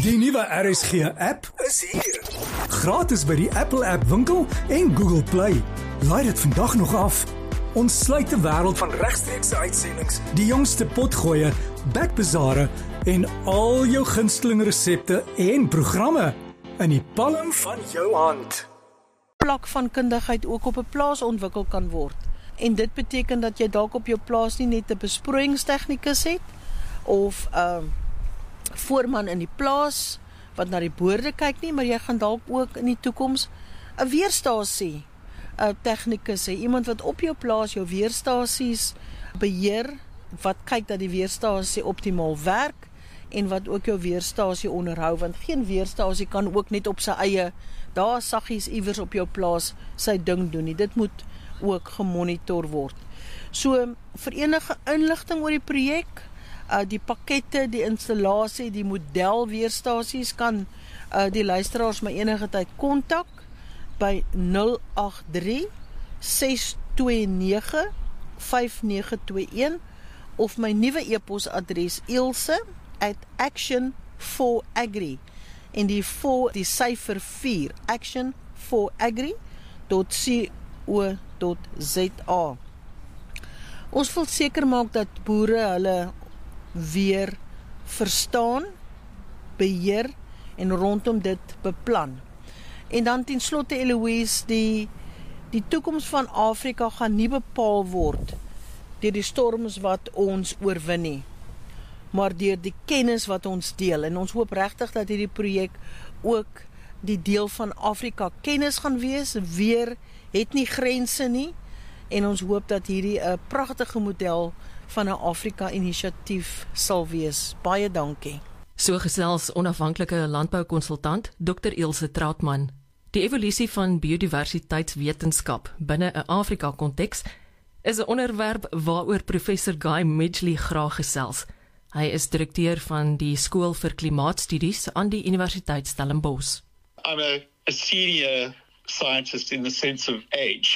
Die nuwe RSG app is hier. Gratis by die Apple App Winkel en Google Play. Laai dit vandag nog af. Ons sluit die wêreld van regstreekse uitsendings, die jongste potgoeie, backbazare en al jou gunsteling resepte en programme in die palm van jou hand. Plak van kundigheid ook op 'n plaas ontwikkel kan word. En dit beteken dat jy dalk op jou plaas nie net 'n besproeiingstegnikus het of voorman in die plaas wat na die boorde kyk nie, maar jy gaan dalk ook in die toekoms 'n weerstasie tegnikus hê, iemand wat op jou plaas jou weerstasies beheer, wat kyk dat die weerstasie optimaal werk en wat ook jou weerstasie onderhou, want geen weerstasie kan ook net op sy eie daar saggies iewers op jou plaas sy ding doen nie. Dit moet ook gemonitor word. So vir enige inligting oor die projek, die pakkette, die installasie, die model weerstasies kan die luisteraars my enige tyd kontak by 083 629 5921 of my nuwe e-posadres ilse@action4agri en die 4 die syfer 4 action4agri.co.za. Ons wil seker maak dat boere hulle weer verstaan, beheer en rondom dit beplan. En dan ten slotte, Eloise, die toekoms van Afrika gaan nie bepaal word deur die storms wat ons oorwin nie, maar deur die kennis wat ons deel. En ons hoop regtig dat hierdie projek ook die deel van Afrika kennis gaan wees. Weer het nie grense nie. En ons hoop dat hierdie 'n pragtige model van 'n Afrika-inisiatief sal wees. Baie dankie. So gesels onafhanklike landboukonsultant Dr. Ilse Trautmann. Die evolusie van biodiversiteitswetenskap binne 'n Afrika-konteks is 'n onderwerp waaroor professor Guy Midgley graag gesels. Hy is direkteur van die Skool vir Klimaatstudies aan die Universiteit Stellenbosch. I'm a senior scientist in the sense of age.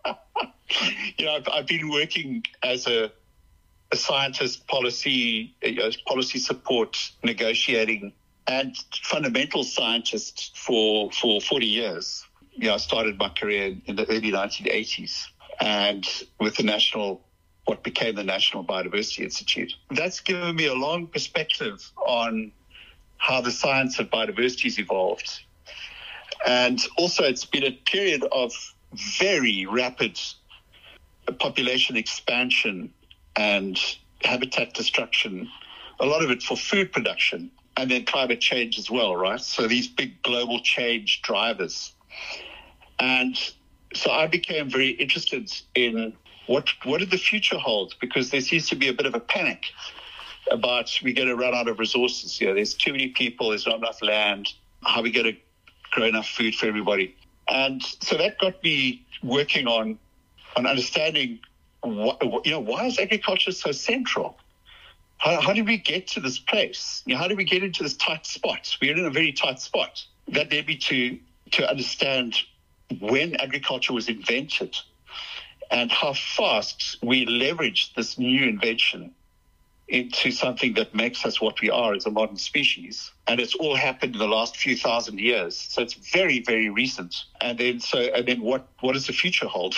I've been working as a scientist, policy support, negotiating, and fundamental scientist for 40 years. I started my career in the early 1980s, and with what became the National Biodiversity Institute. That's given me a long perspective on how the science of biodiversity has evolved. And also it's been a period of very rapid population expansion and habitat destruction, a lot of it for food production, and then climate change as well, right? So these big global change drivers. And so I became very interested in what did the future hold, because there seems to be a bit of a panic about we're going to run out of resources. There's too many people, there's not enough land. How are we going to grow enough food for everybody? And so that got me working on understanding why is agriculture so central? How did we get to this place? How did we get into this tight spot? We're in a very tight spot. That led me to understand when agriculture was invented and how fast we leveraged this new invention into something that makes us what we are as a modern species. And it's all happened in the last few thousand years. So it's very, very recent. And then what does the future hold?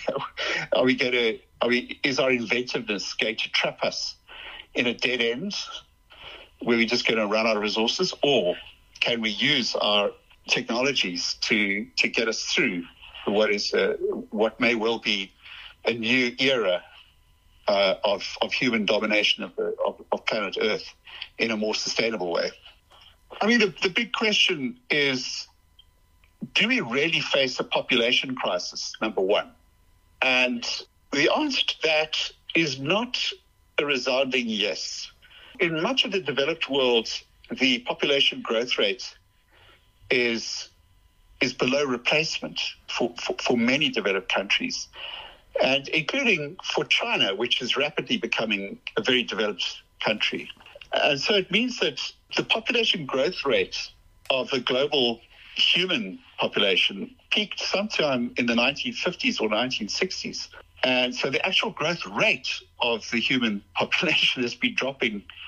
Is our inventiveness going to trap us in a dead end where we're just going to run out of resources? Or can we use our technologies to get us through what may well be a new era of human domination of planet Earth in a more sustainable way? I mean, the big question is, do we really face a population crisis, number one? And the answer to that is not a resounding yes. In much of the developed world, the population growth rate is below replacement for many developed countries, and including for China, which is rapidly becoming a very developed country. And so it means that the population growth rate of the global human population peaked sometime in the 1950s or 1960s. And so the actual growth rate of the human population has been dropping